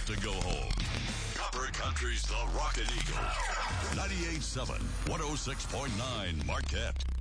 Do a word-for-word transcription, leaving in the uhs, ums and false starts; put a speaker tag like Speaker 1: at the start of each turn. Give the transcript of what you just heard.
Speaker 1: to go home. Copper Country's The Rockin' Eagle. ninety-eight point seven, one oh six point nine Marquette.